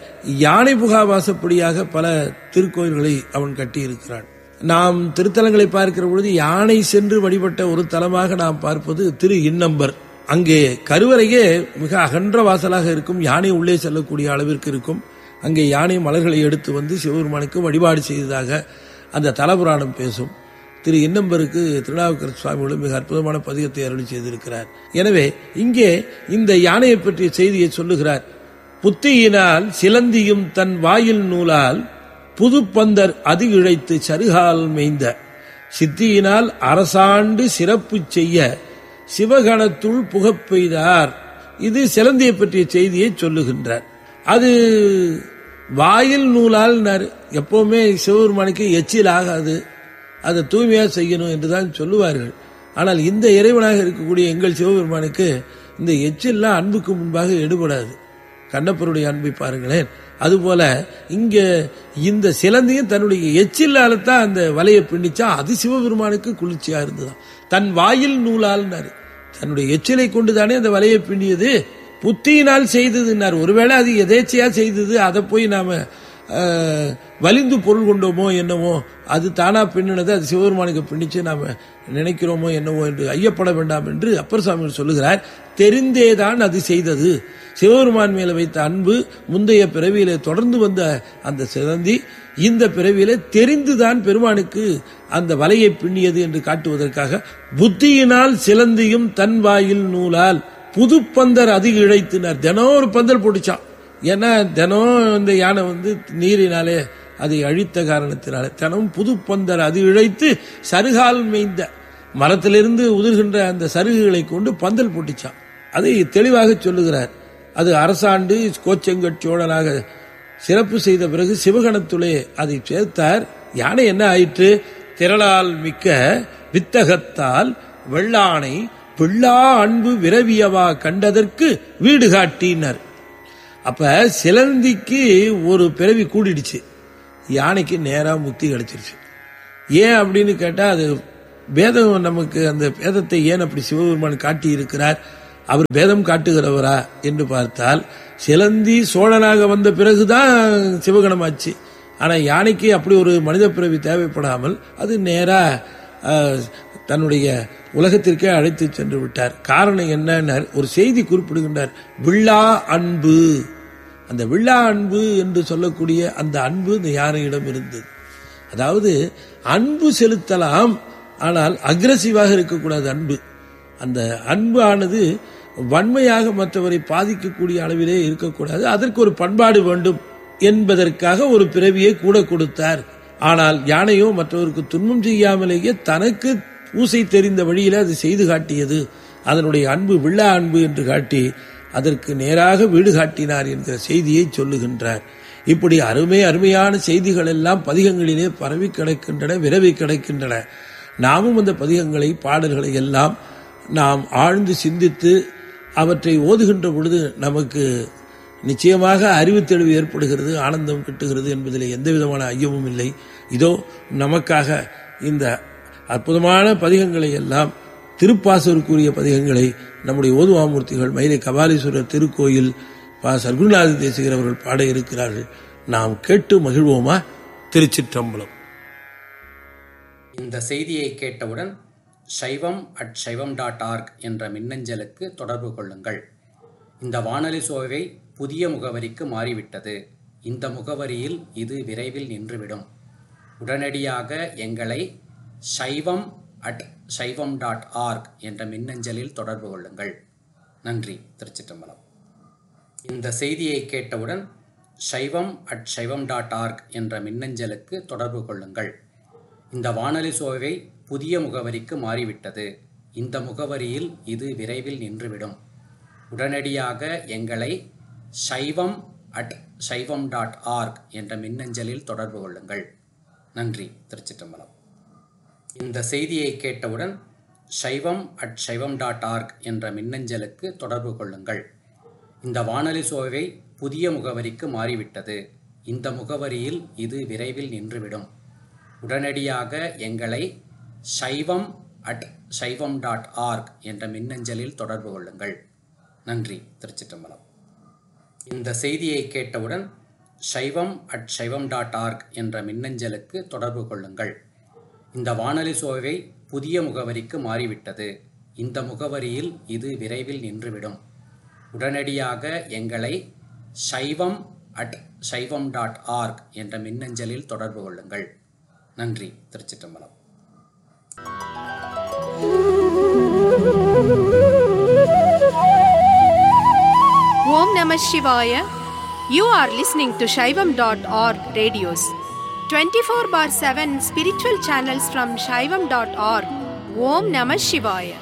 யானை புகா வாசப்படியாக பல திருக்கோயில்களை அவன் கட்டியிருக்கிறான். நாம் திருத்தலங்களை பார்க்கிற பொழுது யானை சென்று வழிபட்ட ஒரு தலமாக நாம் பார்ப்பது திரு இன்னம்பர். அங்கே கருவறையே மிக அகன்ற வாசலாக இருக்கும், யானை உள்ளே செல்லக்கூடிய அளவிற்கு இருக்கும். அங்கே யானை மலர்களை எடுத்து வந்து சிவபெருமானுக்கு வழிபாடு செய்ததாக அந்த தலபுராணம் பேசும். திரு இன்னம்பருக்கு திருநாவுக்கரசு சுவாமிகளும் மிக அற்புதமான பதிகத்தை அருளி செய்திருக்கிறார். எனவே இங்கே இந்த யானையை பற்றிய செய்தியை சொல்லுகிறார். புத்தியினால் சிலந்தியும் தன் வாயில் நூலால் புதுப்பந்தர் அது இழைத்து சருகால் மேய்ந்த சித்தியினால் அரசாண்டு சிறப்பு செய்ய சிவகணத்துள் புகப் பெய்தார். இது சிலந்தியை பற்றிய செய்தியை சொல்லுகின்றார். அது வாயில் நூலால் எப்பவுமே சிவபெருமானுக்கு எச்சில் ஆகாது, அதை தூய்மையா செய்யணும் என்றுதான் சொல்லுவார்கள். ஆனால் இந்த இறைவனாக இருக்கக்கூடிய எங்கள் சிவபெருமானுக்கு இந்த எச்சில்லாம் அன்புக்கு முன்பாக எடுபடாது. கண்ணப்பருடைய அன்பை பாருங்களேன். அதுபோல இங்க இந்த சிலந்தியும் தன்னுடைய எச்சில்லால தான் அந்த வலையை பின்னிச்சா, அது சிவபெருமானுக்கு குளிர்ச்சியா இருந்ததான். தன் வாயில் நூலால் தன்னுடைய எச்சிலை கொண்டுதானே அந்த வலையை பின்னியது. புத்தியினால் செய்ததுன்னார். ஒருவேளை அது எதேச்சையா செய்தது, அதை போய் நாம வலிந்து பொருள் கொண்டோமோ என்னவோ, அது தானா பின்னினது, அது சிவபெருமானுக்கு பின்னிச்சு நாம நினைக்கிறோமோ என்னவோ என்று ஐயப்பட வேண்டாம் என்று அப்பர் சுவாமிகள் சொல்லுகிறார். தெரிந்தேதான் அது செய்தது. சிவபெருமான் மேல வைத்த அன்பு முந்தைய பிறவியிலே தொடர்ந்து வந்த அந்த சிலந்தி இந்த பிறவியிலே தெரிந்துதான் பெருமானுக்கு அந்த வலையை பின்னியது என்று காட்டுவதற்காக புத்தியினால் சிலந்தியும் தன் வாயில் நூலால் புதுப்பந்தர் அது இழைத்தினார். தினம் ஒரு பந்தல் போட்டுச்சான். ஏன்னா தினம் இந்த யானை வந்து நீரினாலே அதை அழித்த காரணத்தினாலே தினம் புதுப்பந்தர் அது இழைத்து சருகால் மேய்ந்த மரத்திலிருந்து உதிர்கின்ற அந்த சருகுகளை கொண்டு பந்தல் போட்டுச்சான். அதை தெளிவாக சொல்லுகிறார். அது அரசாண்டு கோச்சங்கட் சோழனாக சிறப்பு செய்த பிறகு சிவகணத்துளே அதை சேர்த்தார். யானை என்ன ஆயிற்று? திரளால் மிக்க வித்தகத்தால் வெள்ளானை பிள்ளா அன்பு விரவியவா கண்டதற்கு வீடு காட்டினார். அப்ப சிலந்திக்கு ஒரு பிறவி கூடிடுச்சு, யானைக்கு நேரா முக்தி கிடைச்சிருச்சு. ஏன் அப்படின்னு கேட்டா, அது பேதம் நமக்கு அந்த பேதத்தை ஏன் அப்படி சிவபெருமான் காட்டி இருக்கிறார்? அவர் பேதம் காட்டுகிறவரா என்று பார்த்தால், சிலந்தி சோழனாக வந்த பிறகுதான் சிவகணமாச்சு. ஆனா யானைக்கு அப்படி ஒரு மனித பிறவி தேவைப்படாமல் அது நேரா தன்னுடைய உலகத்திற்கே அழைத்து சென்று விட்டார். காரணம் என்ன? ஒரு செய்தி குறிப்பிடுகின்றார். வில்லா அன்பு. அந்த வில்லா அன்பு என்று சொல்லக்கூடிய அந்த அன்பு இந்த யானையிடம் இருந்தது. அதாவது அன்பு செலுத்தலாம், ஆனால் அக்ரசிவாக இருக்கக்கூடாது அன்பு. அந்த அன்பு ஆனது வன்மையாக மற்றவரை பாதிக்கக்கூடிய அளவிலே இருக்கக்கூடாது. அதற்கு ஒரு பண்பாடு வேண்டும் என்பதற்காக ஒரு பிறவியை கூட கொடுத்தார். ஆனால் யானையோ மற்றவருக்கு துன்பம் செய்யாமலேயே தனக்கு ஊசை தெரிந்த வழியில அது செய்து காட்டியது. அதனுடைய அன்பு வில்லா அன்பு என்று காட்டி அதற்கு நேராக வீடு காட்டினார் என்கிற செய்தியை சொல்லுகின்றார். இப்படி அருமை அருமையான செய்திகள் எல்லாம் பதிகங்களிலே பரவி கிடக்கின்றன, விரவி கிடக்கின்றன. நாமும் அந்த பதிகங்களை பாடல்களை எல்லாம் நாம் ஆழ்ந்து சிந்தித்து அவற்றை ஓதுகின்ற பொழுது நமக்கு நிச்சயமாக அறிவு தெளிவு ஏற்படுகிறது, ஆனந்தம் கிட்டுகிறது என்பதில் எந்த விதமான ஐயமும் இல்லை. இதோ நமக்காக இந்த அற்புதமான பதிகங்களை எல்லாம் திருப்பாசூருக்குரிய பதிகங்களை நம்முடைய ஓதுவாமூர்த்திகள் மயிலை கபாலீஸ்வரர் திருக்கோயில் பா சர்க்குருநாத தேசிகர் அவர்கள் பாட இருக்கிறார்கள். நாம் கேட்டு மகிழ்வோமா? திருச்சிற்றம்பலம்.
இந்த செய்தியை கேட்டவுடன் சைவம் அட் சைவம் டாட் ஆர்க் என்ற மின்னஞ்சலுக்கு தொடர்பு கொள்ளுங்கள். இந்த வானொலி சோவை புதிய முகவரிக்கு மாறிவிட்டது. இந்த முகவரியில் இது விரைவில் நின்றுவிடும். உடனடியாக எங்களை சைவம் அட் சைவம் டாட் ஆர்க் என்ற மின்னஞ்சலில் தொடர்பு கொள்ளுங்கள். நன்றி. திருச்சிற்றம்பலம். இந்த செய்தியை கேட்டவுடன் சைவம் அட் சைவம் டாட் ஆர்க் என்ற மின்னஞ்சலுக்கு தொடர்பு கொள்ளுங்கள். இந்த வானொலி சோவை புதிய முகவரிக்கு மாறிவிட்டது. இந்த முகவரியில் இது விரைவில் நின்றுவிடும். உடனடியாக எங்களை சைவம் அட் சைவம் டாட் ஆர்க் என்ற மின்னஞ்சலில் தொடர்பு கொள்ளுங்கள். நன்றி. திருச்சிற்றம்பலம். இந்த செய்தியை கேட்டவுடன் சைவம் அட் சைவம் டாட் ஆர்க் என்ற மின்னஞ்சலுக்கு தொடர்பு கொள்ளுங்கள். இந்த வானொலி சோவை புதிய முகவரிக்கு மாறிவிட்டது. இந்த முகவரியில் இது விரைவில் நின்றுவிடும். உடனடியாக எங்களை சைவம் அட் சைவம் டாட் ஆர்க் என்ற மின்னஞ்சலில் தொடர்பு கொள்ளுங்கள். நன்றி. திருச்சிற்றம்பலம். இந்த செய்தியை கேட்டவுடன் சைவம் அட் சைவம் டாட் ஆர்க் என்ற மின்னஞ்சலுக்கு தொடர்பு கொள்ளுங்கள். இந்த வானொலி சோவை புதிய முகவரிக்கு மாறிவிட்டது. இந்த முகவரியில் இது விரைவில் நின்றுவிடும். உடனடியாக எங்களை சைவம் அட் சைவம் டாட் ஆர்க் என்ற மின்னஞ்சலில் தொடர்பு கொள்ளுங்கள். நன்றி. திருச்சிற்றம்பலம்.
Om Namah Shivaya. You are listening to Shaivam dot org radios. twenty-four bar seven spiritual channels from Shaivam dot org. Om Namah Shivaya.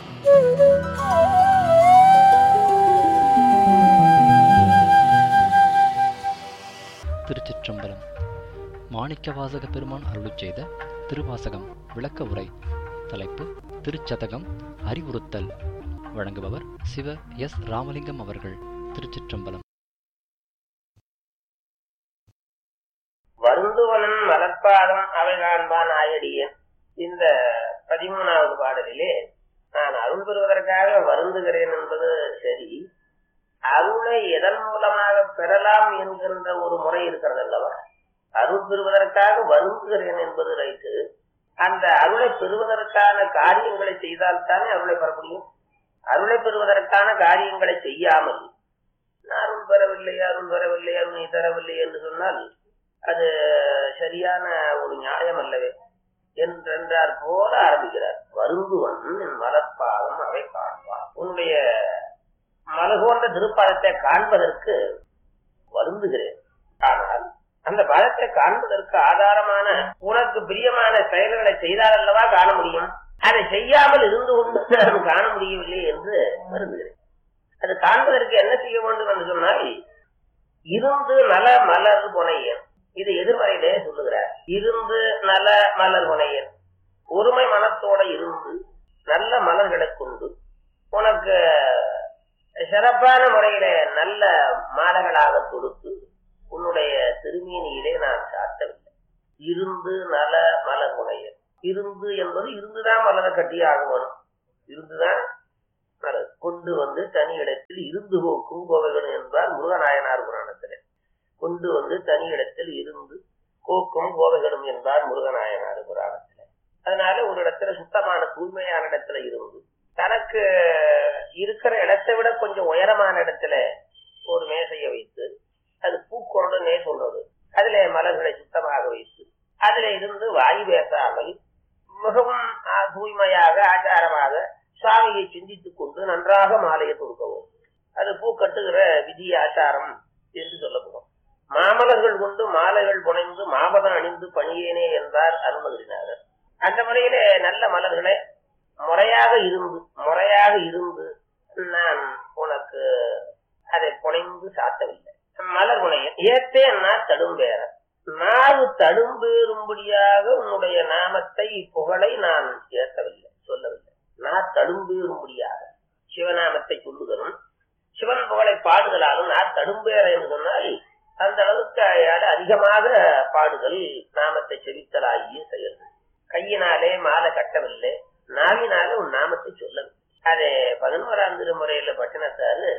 திருச்சிற்றம்பலம். மாணிக்கவாசக பெருமான் அருளிச் செய்த திருவாசகம் விளக்க உரை. தலைப்பு திருச்சதகம் அறிவுறுத்தல். வழங்குபவர் சிவ எஸ் ராமலிங்கம் அவர்கள். திருச்சிற்றம்பலம்.
வருந்துவனன் மலர்பாதம் அவை காண்பான் ஆயடியன். இந்த பதிமூணாவது பாடலிலே நான் அருள் பெறுவதற்காக வருந்துகிறேன் என்பது சரி, அருளை எதன் மூலமாக பெறலாம் என்கின்ற ஒரு முறை இருக்கிறது அல்லவா? அருள் பெறுவதற்காக வருந்துகிறேன் என்பது ரைட்டு. அந்த அருளை பெறுவதற்கான காரியங்களை செய்தால்தானே அருளை பெற முடியும். அருளை பெறுவதற்கான காரியங்களை செய்யாமல் அருள் பெறவில்லை அருள் பெறவில்லை அருள் நீ தரவில்லை என்று சொன்னால் அது சரியான ஒரு நியாயம் அல்லவே என்றார் போல ஆரம்பிக்கிறார். வருந்துவன் என் மலர்பாதம் அவை காண்பான். உன்னுடைய மலர்கோன்ற திருப்பாதத்தை காண்பதற்கு வருந்துகிறேன். ஆனால் அந்த பாதத்தை காண்பதற்கு ஆதாரமான உனக்கு பிரியமான செயல்களை செய்தால் அல்லவா காண முடியும். அதை செய்யாமல் இருந்து கொண்டு நான் காண முடியவில்லை என்று வருந்துகிறேன். அது காண்பதற்கு என்ன செய்ய வேண்டும் என்று சொன்னால், இருந்து நல மலர் புனையன். இது எதிர்மறையிலே சொல்லுகிறார். இருந்து நல மலர் புனையன். ஒருமை மனத்தோட இருந்து நல்ல மலர்களை கொண்டு உனக்கு சிறப்பான முறையில நல்ல மாலைகளாக கொடுத்து உன்னுடைய திருமேனியிலே நான் சாத்தவில்லை. இருந்து நல மலர் புனையன். இருந்து என்பது இருந்துதான் மலரை கட்டியே ஆகணும். இருந்துதான் மலர் கொண்டு வந்து தனி இடத்தில் இருந்து போக்கும் கோவைகள் என்பார் முருகநாயனார் புராணத்திலே. கொண்டு வந்து தனி இடத்தில் இருந்து கோக்கும் கோவைகளும் என்பார் முருகநாயனார் புராணத்திலே. அதனால ஒரு இடத்துல சுத்தமான தூய்மையான இடத்துல இருந்து தனக்கு இருக்கிற இடத்தை விட கொஞ்சம் உயரமான இடத்துல ஒரு மேசையை வைத்து அது பூக்கொண்டுனே சொல்றது, அதுல மலர்களை சுத்தமாக வைத்து அதுல இருந்து வாயு பேசாமல் மிகவும் தூய்மையாக ஆச்சாரமாக சுவாமியை சிந்தித்துக் கொண்டு நன்றாக மாலையை தொடுக்கவும். அது பூ கட்டுகிற விதி ஆச்சாரம் என்று சொல்லப்படும். மாமலர்கள் கொண்டு மாலைகள் புனைந்து மாபதம் அணிந்து பணியேனே என்றார் அருணகிரிநாதர். அந்த முறையிலே நல்ல மலர்களை முறையாக இருந்து முறையாக இருந்து நான் உனக்கு அதை புனைந்து சாத்தவில்லை. மலர் புனைய ஏத்தேன்னா தடும் வேற நாவு தடும்பேறும்படியாக உன்னுடைய நாமத்தை புகழை நான் ஏற்றவில்லை, சொல்லவில்லை. நான் தடும்பேறும்படியாக சிவநாமத்தை சொல்லுதலும் சிவன் புகழை பாடுதலாலும் நான் தடும்பேற என்று சொன்னால் அந்த அளவுக்கு அயால அதிகமாக பாடுதல் நாமத்தை செவித்தலாகிய செயல்கள். கையினாலே மாலை கட்டவில்லை, நாவினாலே உன் நாமத்தை சொல்லவில்லை. அதே பதினோராம் திருமுறையில பட்டினத்தாரு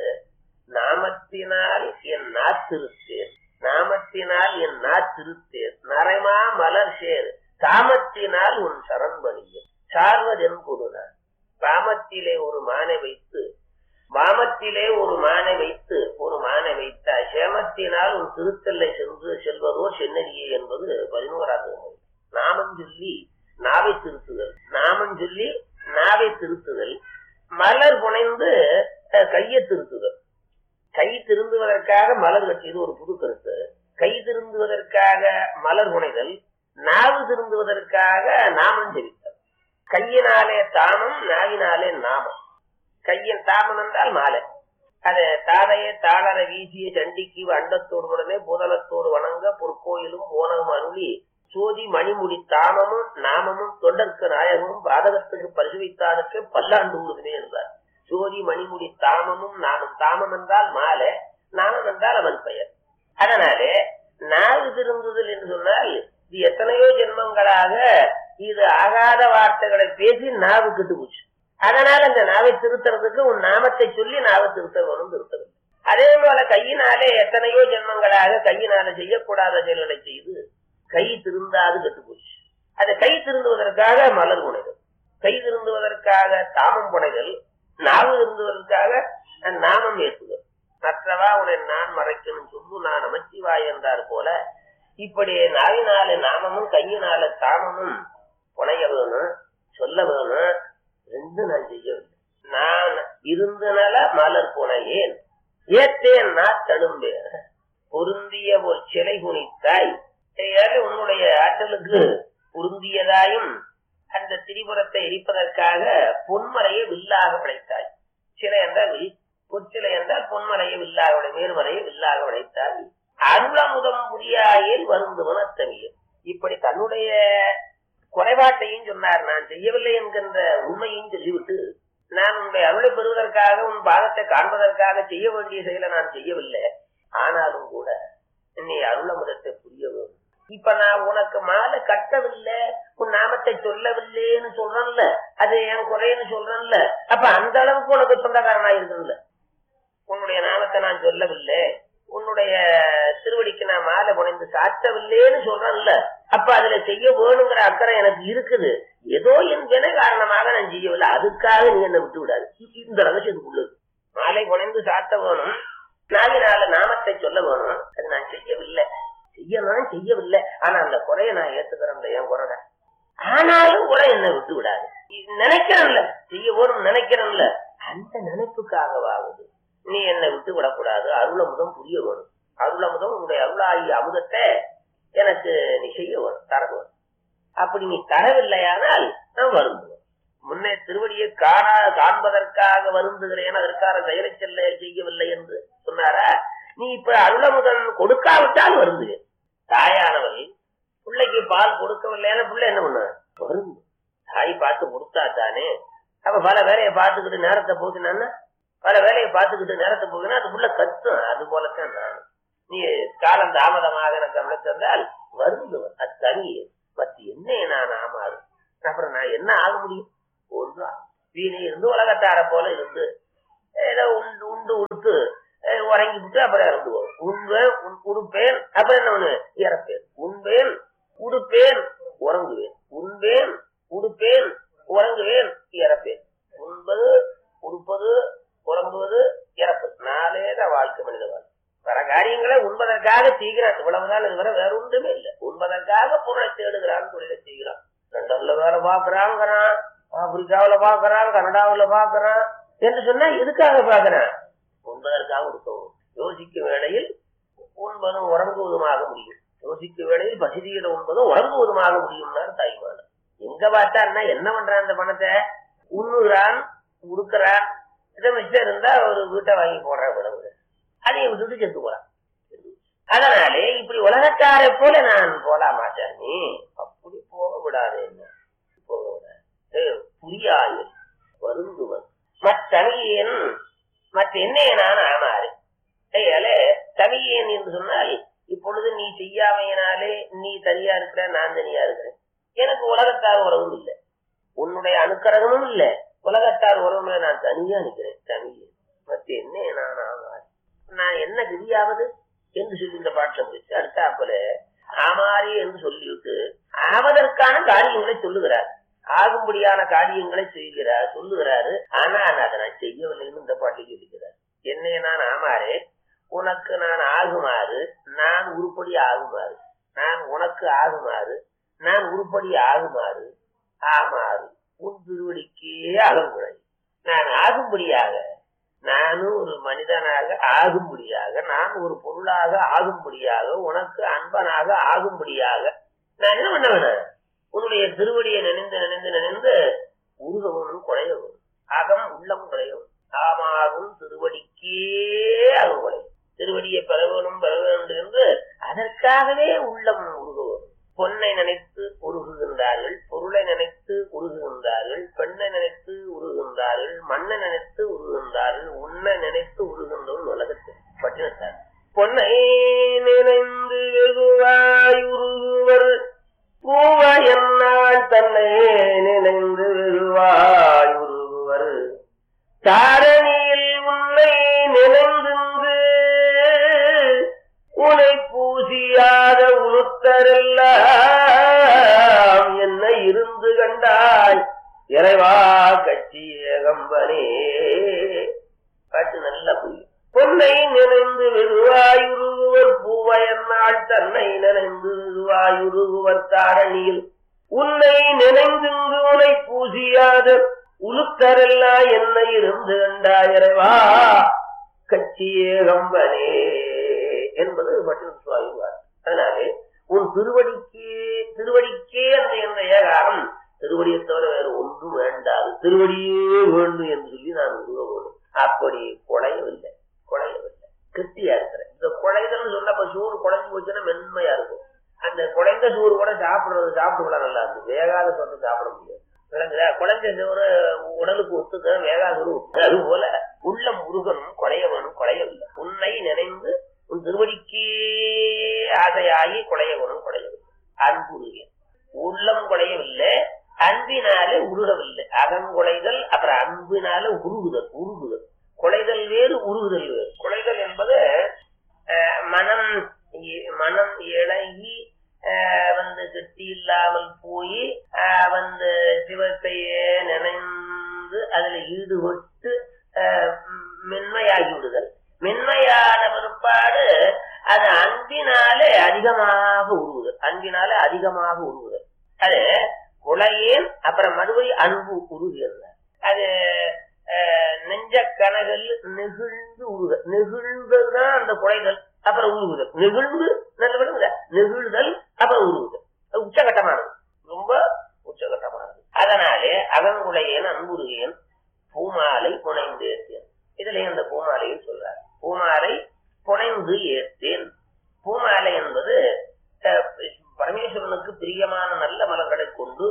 நாமத்தினால் என் நாத்திருத்தேன், நாமத்தினால் என் நாத்திருத்தேன் நரைமா மலர் சேர் காமத்தினால் உன் சரண்பணியும் சார்வதென் கொடுனார். காமத்திலே ஒரு மானை வைத்து வாமத்திலே ஒரு மானை வைத்து ஒரு மானை வைத்த சேமத்தினால் உன் திருத்தல்லை சென்று செல்வதோ சென்னரியே என்பது பதினோராவது முறை. நாமம் சொல்லி நாவை திருத்துதல், நாமம் சொல்லி நாவை திருத்துதல், மலர் புனைந்து கையை திருத்துதல். கை திருந்துவதற்காக மலர் கட்டியது ஒரு புது கருத்து. கை திருந்துவதற்காக மலர் புனைதல், நாவு திருந்துவதற்காக நாமம் ஜெபித்தல். கையினாலே தாமம், நாவினாலே நாமம். கையின் தாமம் என்றால் மாலை. அது தாதைய தாளர வீசிய சண்டிக்கு அண்டத்தோடு உடனே புதலத்தோடு வணங்க பொற்கோயிலும் ஓனகம் அருளி சோதி மணிமுடி தாமமும் நாமமும் தொண்டற்கு நாயகமும் பாதகத்துக்கு பரிசுவித்தானுக்கு பல்லாண்டு ஊடுதுமே என்றார். சோதி மணிமுடி தாமமும் நாமம். தாமம் என்றால் மாலை, நாமம் என்றால் அவன் பெயர். அதனாலே நாவு திருந்துதல் என்று சொன்னால் இது எத்தனையோ ஜென்மங்களாக இது ஆகாத வார்த்தைகளை பேசி நாவு கெட்டு போச்சு. அதனால அந்த நாவை திருத்துறதுக்கு உன் நாமத்தை சொல்லி நாவை திருத்த வேணும், திருத்தவில்லை. அதே போல கையினாலே எத்தனையோ ஜென்மங்களாக கையினால செய்யக்கூடாத செயல்களை செய்து கை திருந்தாது கெட்டு போச்சு. அதை கை திருந்துவதற்காக மலர் புனைதல், கை திருந்துவதற்காக தாமம் புனைதல், நாவு திருந்துவதற்காக நாமம் ஏற்றுதல். மற்றவா உன்னை நான் மறைக்கணும் சொல்லு நான் அமைச்சிவாய் என்றார் போல இப்படி நாவினால நாமமும் கையினால தாமமும் புனைய வேணும், சொல்ல வேணும். ரெண்டு நான் செய்யவில்லை. நான் இருந்தனால மலர் புனையேன் ஏத்தேன் நான் தடும்பேன் பொருந்திய ஒரு சிலை குனித்தாய். உன்னுடைய ஆற்றலுக்கு பொருந்தியதாயும் அந்த திரிபுரத்தை எரிப்பதற்காக பொன்மலையை வில்லாக படைத்தாய். சிலை என்றால் பொற்சிலை என்றால் பொன்மலையை வில்லாக மேல்மலையை வில்லாக படைத்தாய். அருளமுதம் புரியாயில் வருந்துவன் அத்தமியம். இப்படி தன்னுடைய குறைபாட்டையும் சொன்னார். நான் செய்யவில்லை என்கின்ற உண்மையும் சொல்லிவிட்டு நான் உன்னுடைய அருளை பெறுவதற்காக உன் பாதத்தை காண்பதற்காக செய்ய வேண்டிய செயலை நான் செய்யவில்லை. ஆனாலும் கூட நீ அருளமுதத்தை புரிய வேண்டும். இப்ப நான் உனக்கு மாலை கட்டவில்லை, உன் நாமத்தை சொல்லவில்லைன்னு சொல்றேன்ல, அது என் குறைன்னு சொல்றேன்ல. அப்ப அந்த அளவுக்கு உனக்கு சொந்தக்காரனா இருக்குல்ல. உன்னுடைய நாமத்தை நான் சொல்லவில்லை, உன்னுடைய திருவடிக்கு நான் மாலை புனைந்து சாத்தவில்லைன்னு சொல்றேன்ல. அப்ப அதுல செய்ய வேணுங்கிற அக்கறை எனக்கு இருக்குது. ஏதோ என் வினை காரணமாக நான் செய்யவில்லை, அதுக்காக நீ என்ன விட்டு விடாது. இந்த ரகசியத்துக்குள்ளது மாலை புனைந்து சாத்த வேணும், நாவினால நாமத்தை சொல்ல வேணும். அது நான் செய்யவில்லை, செய்யலாம் செய்யவில்லை. ஆனா அந்த குறைய நான் ஏத்துக்கிறேன், என் குறை. ஆனாலும் கூட என்ன விட்டு விடாது. நினைக்கிறேன்ல, செய்ய வேணும் நினைக்கிறேன்ல, அந்த நினைப்புக்காகவாகுது நீ என்னை விட்டு விடக்கூடாது. அருளமுதம் புரிய வேணும். அருளமுதம் உன்னுடைய அருளாகிய அமுதத்தை எனக்கு நீ செய்ய வேணும், தர வேணும். அப்படி நீ தரவில்லையானால் நான் வருந்துவேன். முன்னே திருவடியை காணா காண்பதற்காக வருந்துகிறேன், அதற்காக செயலை செல்ல செய்யவில்லை என்று சொன்னாரா. நீ இப்ப அருளமுதன் கொடுக்காவிட்டால் வருந்துவேன். தாயானவள் பிள்ளைக்கு பால் கொடுக்கவில்லைன்னா பிள்ளை என்ன பண்ண வருந்து. தாய் பார்த்து கொடுத்தா தானே. அப்ப பல வேலையை பார்த்துக்கிட்டு நேரத்தை போக்குனான்னா பல வேலையை பார்த்துக்கிட்டு நேரத்தை போகுதுன்னா அது புள்ள கத்தும். அது போலத்தான் நான். நீ காலம் தாமதமாக எனக்கு அமைத்திருந்தால் வருந்துவன், அது தனியே. மற்ற என்ன நான் ஆமாறு அப்புறம் நான் என்ன ஆக முடியும்? ஒன்றா வீணை இருந்து உலகத்தார போல இருந்து ஏதோ உண்டு உண்டு உடுத்து உறங்கி விட்டு அப்புறம் இறந்துவோம். உண்பேன் உடுப்பேன் அப்புறம் என்ன ஒண்ணு இறப்பேன். உண்பேன் உடுப்பேன் உறங்குவேன். உண்பேன் உடுப்பேன் உறங்குவேன் இறப்பேன். உண்பது உடுப்பது உறங்குவது இறப்பது நாளேதான் வாழ்க்கை மனித வாழ்க்கை. பல காரியங்களை உண்பதற்காக செய்கிறான். இவ்வளவுதான் இதுவரை வேற ஒன்றுமே இல்லை. உண்பதற்காக பொருளை தேடுகிறான், தொழிலை செய்கிறான். லண்டன்ல வேலை பாக்குறாங்கிறான், ஆப்பிரிக்காவில பாக்குறான், கனடாவில பாக்குறான் என்று சொன்னா எதுக்காக பாக்குறான்? உண்பதற்காக இருக்கவும். யோசிக்க வேளையில் உண்பதும் உறங்குவதுமாக முடியும். யோசிக்க வேளையில் பசிதியில உண்பதும் உறங்குவதுமாக முடியும்னாரு தாய்மான. எங்க பார்த்தான்னா என்ன பண்றான்? அந்த பணத்தை உண்ணுகிறான், உடுக்கிறான். இதை மிச்சம் இருந்தா ஒரு வீட்டை வாங்கி போடுற விடவு அதையும் விட்டுட்டு செத்து போறான். அதனாலே இப்படி உலகத்தாரை போல நான் போலாமா சாமி? அப்படி போக விடாது, என்ன போக விடாது. புரியாயில் வருந்துவன் மற்றமியன் மற்ற என்னையனான ஆமாறு. அதனால தமியன் என்று சொன்னால், இப்பொழுது நீ செய்யாமையினாலே நீ தனியா இருக்கிற, நான் தனியா இருக்கிறேன். எனக்கு உலகத்தார் உறவும் இல்லை, உன்னுடைய அனுக்கரகமும் இல்லை, உலகத்தார் உறவும் இல்லை, நான் தனியா நிற்கிறேன். தமிழ் மற்ற என்ன நான் ஆமாறு, நான் என்ன கதியாவது என்று சொல்லி இந்த பாட்டில் முடிச்சு அடுத்தாப்புல ஆமாரி என்று சொல்லிவிட்டு ஆவதற்கான காரியங்களை சொல்லுகிறார். ஆகும்படியான காரியங்களை செய்கிறார் சொல்லுகிறாரு. ஆனா அதை நான் செய்யவில்லைன்னு இந்த பாட்டில் சொல்லுகிறார். என்னை நான் ஆமாறே, உனக்கு நான் ஆகுமாறு, நான் உருப்படி ஆகுமாறு, நான் உனக்கு ஆகுமாறு, நான் உருப்படி ஆகுமாறு, ஆமாறு உன் திருவடிக்கே அகங்குழை. நான் ஆகும்படியாக, நானும் ஒரு மனிதனாக ஆகும்படியாக, நான் ஒரு பொருளாக ஆகும்படியாக, உனக்கு அன்பனாக ஆகும்படியாக நான் என்ன பண்ண வேணும்? உன்னுடைய திருவடியை நினைந்து நினைந்து நினைந்து உருகவனும் குறையவனும் அகம் உள்ளம் குறையவன் ஆமாறும் திருவடிக்கே அகம் குறையும். திருவடியை பெறவனும் பெற வேண்டும் என்று அதற்காகவே உள்ளம் உருகுவனும். பொன்னை நினைத்து உருகுகின்றார்கள், பொருளை நினைத்து உருகுகின்றார்கள், பெண்ணை நினைத்து உருகுகின்றார்கள், மண்ணை நினைத்து உருகுகின்றார்கள், உன்னை நினைத்து உருகின்றவன் உலகத்தில் பட்டினத்தார். பொன்னை நினைந்து வெகுவாய் உருகுவர் பூவையன்னாள் தன்னை நினைந்து வெகுவாய் உருகுவர் தாரணியில் உன்னை நினைந்து உனை பூசியாத உளுத்தரெல்லாம் என்ன இருந்து கண்டாய் இறைவா கட்சி ஏகம்பனே. பாட்டு நல்ல புரியும். பொன்னை நினைந்து வெகுவாயுருகுவர் பூவையன்னாள் தன்னை நினைந்து வெகுவாயுருகுவர் தாரணியில் உன்னை நினைந்து உனை பூசியாத உளுத்தரெல்லாம் என்ன இருந்து கண்டாய் இறைவா கட்சி ஏகம்பனே என்பது மட்டும் சொல்வார். அதனாலே உன் திருவடிக்கே திருவடிக்கே அந்த என்ற ஏகாரம், திருவடியை தவிர வேறு ஒன்றும் வேண்டாது, திருவடியே வேண்டும் என்று சொல்லி நான் உருவ வேண்டும். அப்படி குழையவில்லை குழையவில்லை கெட்டியா இருக்கிறேன். இந்த குழைதல் சொன்ன சோறு குழைஞ்சு போச்சுன்னா மென்மையா இருக்கும். அந்த குழைந்த சோறு கூட சாப்பிடுறது சாப்பிட்டு நல்லா இருக்கு, வேகாத சோறு சாப்பிட முடியாது. குழந்தை சோறு உடலுக்கு ஒத்துக்க, வேகாத சோறு ஒத்துக்க. அது போல உள்ளம் முருகனும் குழையவனும் குழையவில்லை. உன்னை நினைந்து உன் திருவடிக்கே ஆசையாகி குழையவனும் குழையவில்லை. அன்புருகன் உள்ளம் குழையவில்லை, அன்பினாலே உருகவில்லை. அகங்குலைதல், அப்புறம் அன்பினால உருகுதல். உருகுதல் குலைதல் வேறு, உருகுதல் வேறு. குலைதல் என்பது மனம் மனம் இழகி வந்து கெட்டி இல்லாமல் போய் வந்து சிவத்தையே நினைந்து அதுல ஈடுபட்டு மென்மையாகி விடுதல். மென்மையான பிற்பாடு அது அன்பினாலே அதிகமாக உருகுதல். அன்பினாலே அதிகமாக உருகுதல் அது குலையேன். அப்புறம் மறுபடி அன்பு உருகிறது. அது நெஞ்ச கனகல் நெகிழ்ந்து உருக, நெகிழ்ந்ததுதான் அந்த குலைதல், அப்புறம் உருகுதல். நெகிழ்ந்து நல்ல விடுங்க, நெகிழ்தல் அப்புறம் உருகுதல். உச்சகட்டமானது, ரொம்ப உச்சகட்டமானது. அதனாலே அகங்குலையேன் அன்புருகேன் பூமாலை புனைந்து ஏற்றேன். இதுல அந்த பூமாலையை சொல்றார். பூமாலை புனைந்து ஏற்றேன். பூமாலை என்பது பரமேஸ்வரனுக்கு பிரியமான நல்ல மலர்களை கொண்டு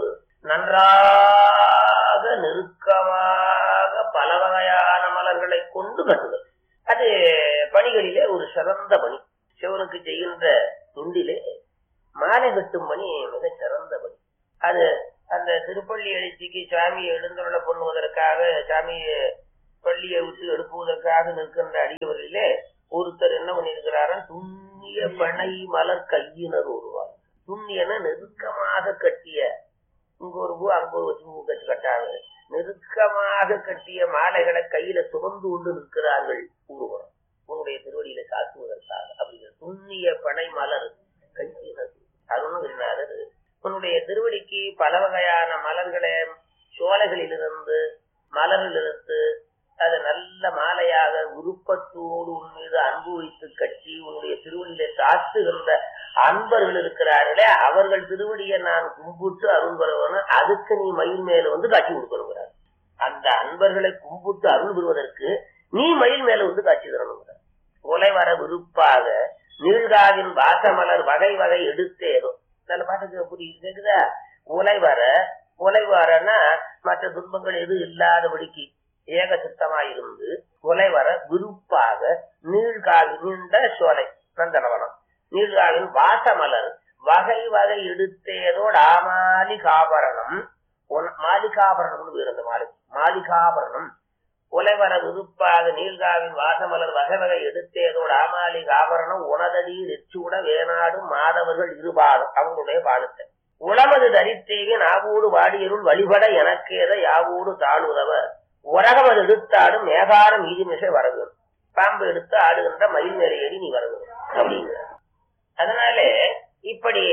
நன்றாக நெருக்கமாக பல வகையான மலர்களை கொண்டு கட்டுதல். அது பணிகளிலே ஒரு சிறந்த பணி. சிவனுக்கு செய்கின்ற தொண்டிலே மாலை கட்டும் பணி மிக சிறந்த பணி. அது அந்த திருப்பள்ளி எழுச்சிக்கு சாமியை எழுந்தருள பண்ணுவதற்காக, சாமியை பள்ளியை விட்டு எழுப்புவதற்காக நிற்கின்ற அடியவர்களிலே ஒருத்தர் என்ன பண்ணியிருக்கிறாரா, துண்ணிய பனை மலர் கையினர் ஒருவார். துண்ணியன நெருக்கமாக கட்டிய, இங்க ஒரு பூ அங்க ஒரு பூ கட்டி கட்டாங்க, நெருக்கமாக கட்டிய மாலைகளை கையில சுமந்து கொண்டு நிற்கிறார்கள். உருவம் உன்னுடைய திருவடியில சாத்துவதற்காக. அப்படிங்கிற துண்ணிய பனை மலர் கையினர் அருணகிரிநாதர் உன்னுடைய திருவடிக்கு பல வகையான மலர்களை சோலைகளிலிருந்து மலரில் எடுத்து அது நல்ல மாலையாக விருப்பத்தோடு உன் மீது அன்பு வைத்து கட்டி உன்னுடைய திருவடியில சாத்துகின்ற அன்பர்கள் இருக்கிறார்களே, அவர்கள் திருவடியை நான் கும்பிட்டு அருள் பெறுவன, அதுக்கு நீ மயில் மேல வந்து காட்சி கொடுக்கணுங்கிறார். அந்த அன்பர்களை கும்பிட்டு அருள் பெறுவதற்கு நீ மயில் மேல வந்து காட்சி தரணுங்கிறார். கொலை வர விருப்பாக நீழ்காவின் வாசமலர் வகை வகை எடுத்தேதோ. நல்ல பாட்டுக்கு புரியுது, கேக்குதா? உலை வர உலை வரன்னா மற்ற துன்பங்கள் எதுவும் இல்லாதபடிக்கு ஏக சித்தமாயிருந்து உலை வர விருப்பாக நீழ்காவி நீண்ட சோலை நந்தனவனம் நீழ்காவின் வாசமலர் வகை வகை எடுத்தேதோடு ஆமாலி காபரணம் மாலிகாபரணம் வேறு அந்த மாலை மாலிகாபரணம் உலைவர விருப்பாக நீழ்காவின் வாசமலர் வகை வகை எடுத்தேதோடு ஆமாலி காபரணம் உணதடி நெச்சூட வேணாடு மாதவர்கள் இருபாடும் அவங்களுடைய பாடத்தை உளமது தரித்தேவி நாவோடு வாடியருள் வழிபட எனக்கேத யாவோடு தாழ்வுதவ உரகமது எடுத்தாடும் மேகாரம் மீதிமிசை வரவேன் பாம்பு எடுத்து ஆடுகின்ற மயில் மேலே ஏறி நீ வரவேன் அப்படிங்கிற. அதனால இப்படி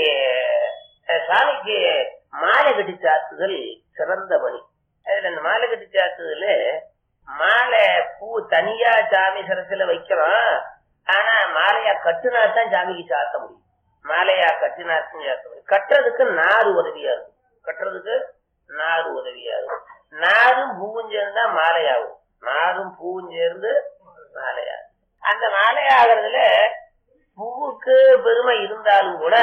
சாமிக்கு மாலை கட்டி சாத்துதல் சிறந்த பணி. அதுல இந்த மாலை கட்டி சாத்துதல மாலை பூ தனியா சாமி சரத்துல வைக்கிறோம். ஆனா மாலையா கட்டுனாத்தான் சாமிக்கு சாத்த முடியும். மாலையா கட்டினாத்தான் சாத்த முடியும். கட்டுறதுக்கு நாறு உதவியா இருக்கும். கட்டுறதுக்கு நாறு உதவியா இருக்கும். நாரும் பூவும் சேர்ந்தா மாலையாகும். நாரும் பூவும் சேர்ந்து மாலையாகும். அந்த மாலையாகிறதுல பூவுக்கு பெருமை இருந்தாலும் கூட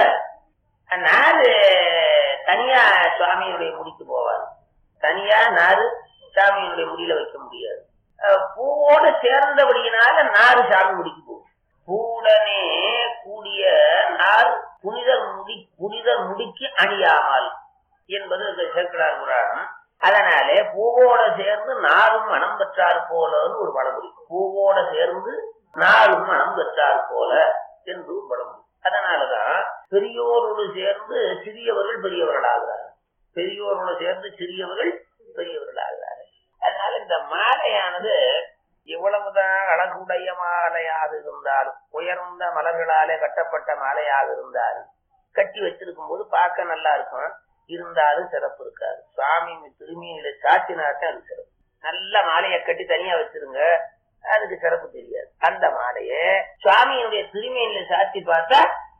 நாறு தனியா சுவாமியினுடைய முடிக்கு போவாது. தனியா நாறு சாமியினுடைய முடியில வைக்க முடியாது. பூவோடு சேர்ந்தபடியினால நாறு சாமி முடிக்கு போகும். பூவுடனே கூடிய நார் புனிதர் முடி புனிதர் முடிக்கு அணியாமல் என்பது சேக்கிழார் புராணம். அதனாலே பூவோட சேர்ந்து நாரும் மனம் பெற்றார் போலன்னு ஒரு பழமொழி. பூவோட சேர்ந்து நாரும் மனம் பெற்றார் போல என்று ஒரு பழமொழி. அதனாலதான் பெரியோரோடு சேர்ந்து சிறியவர்கள் பெரியவர்கள் ஆகிறார்கள். பெரியோரோடு சேர்ந்து சிறியவர்கள் பெரியவர்கள் ஆகிறார்கள். அதனால இந்த மாலையானது எவ்வளவுதான் அழகுடைய மாலையாக இருந்தாலும் உயர்ந்த மலர்களாலே கட்டப்பட்ட மாலையாக இருந்தாலும் கட்டி வச்சிருக்கும் போது பார்க்க நல்லா இருக்கும். இருந்தாலும் சிறப்பு இருக்காது. சுவாமி திரும்பியில சாத்தினாட்டம் அது சிறப்பு. நல்ல மாலையை கட்டி தனியா வச்சிருங்க, அதுக்கு சிறப்பு தெரியாது. அந்த மாலைய சுவாமியினுடைய திரும்பியில சாத்தி பார்த்தா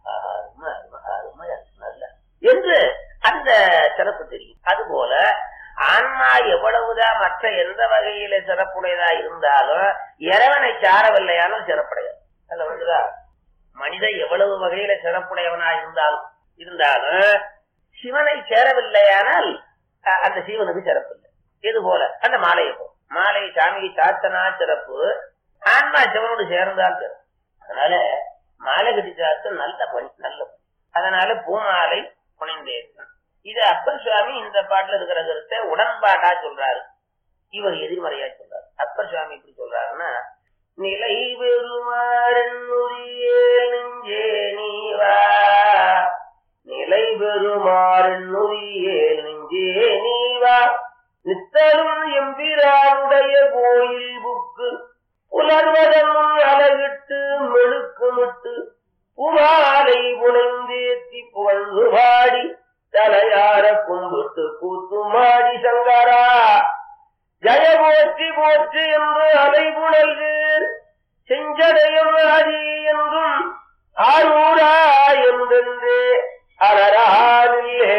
நல்ல என்று அந்த சிறப்பு தெரியும். அதுபோல ஆன்மா எவ்வளவுதான் மற்ற எந்த வகையில சிறப்புடையதா இருந்தாலும் இறைவனை சாரவில்லையாலும் சிறப்புடையது. அதுல வந்துதா மனித எவ்வளவு வகையில சிறப்புடையவனா இருந்தாலும் இருந்தாலும் சிவனை சேரவில்லையானால் அந்த சிவனுக்கு சிறப்பு இல்லை. இது போல அந்த மாலையை போ மாலை சாமியை சாத்தனா சிறப்பு, ஆன்மா சிவனோடு சேர்ந்தால் சிறப்பு. அதனால மாலை கட்டி சாத்த நல்ல பணி, நல்ல பணி. அதனால பூமாலை புனைந்தேன். இது அப்பர் சுவாமி இந்த பாட்டுல இருக்கிற கருத்தை உடன்பாடா சொல்றாரு. இவர் எதிர்மறையா சொல்றாரு. அப்பர் சுவாமி இப்படி சொல்றாருன்னா, நிலை பெறுமாறே நெஞ்சே நீவா நிலை பெறுமாறே நெஞ்சே நீவா நித்தரும் எம்பிரானுடைய கோயில் புக்கு புலர்வதமும் அழகிட்டு மெழுக்குமிட்டு புமாலை புனைந்தேத்தி புகழ்ந்து பாடி தலையார கும்பிட்டு கூத்துமாடி சங்கரா ஜய போற்றி போற்றி என்று அலைபுணல்கீர் செஞ்சடையும் ஆதி என்றும் ஆரூரா என்றென்றே அலரானில்லே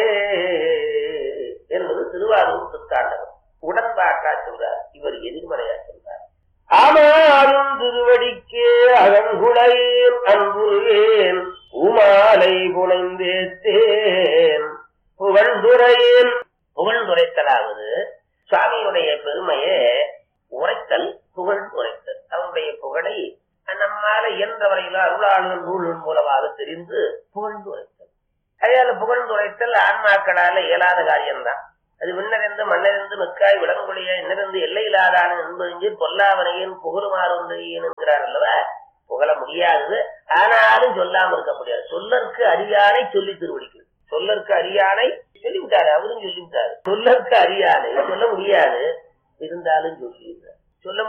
என்பது திருவாரூர் திருத்தாண்டகம். உடன்பாட்டா சொல்றார், இவர் எதிர்மறையா சொல்றார். ஆமாறும் திருவடிக்கே அகங்குளையேன் அன்புருவேன் உமாலை புனைந்தேத்தேன் புகழ்ந்துரையேன். புகழ்ந்துரைத்தலாவது சுவாமியுடைய பெருமையை உரைத்தல், புகழ் உரைத்தல். அவருடைய புகழை நம்மால இயன்றவரையில அருளாளர் நூலின் மூலமாக தெரிந்து புகழ்ந்து உரைத்தல். அதனால புகழ்ந்து உரைத்தல் ஆன்மாக்களால இயலாத காரியம்தான். அது விண்ணறிந்து மண்ணறிந்து மிக்காய் விளங்குழிய இன்னிருந்து எல்லை இல்லாதான என்பது பொல்லாவனையின் புகழுமாறு ஒன்றையேன் என்கிறார் அல்லவா. புகழ முடியாது, ஆனாலும் சொல்லாம இருக்க முடியாது. சொல்லற்கு அறியானை சொல்லி திருவடிக்கு சொல்லற்கு அறியானை சொல்லிவிட்டாரு, அவரும் சொல்லிவிட்டாரு. சொல்லற்கு அறியானை சொல்ல முடியாது, இருந்தாலும் சொல்லிவிட்டார். சொல்ல